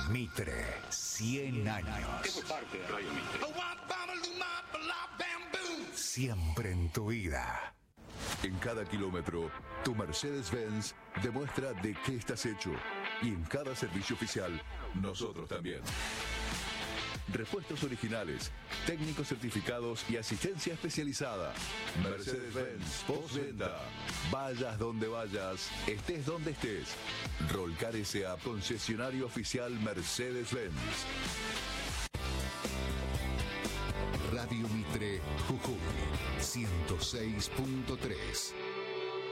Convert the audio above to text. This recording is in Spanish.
Mitre, 100 años. Eso es parte de Radio Mitre. Siempre en tu vida. En cada kilómetro, tu Mercedes-Benz demuestra de qué estás hecho. Y en cada servicio oficial, nosotros también. Repuestos originales, técnicos certificados y asistencia especializada. Mercedes-Benz postventa. Vayas donde vayas, estés donde estés. Rolcar S.A. concesionario oficial Mercedes-Benz. Radio Mitre, Jujuy, 106.3.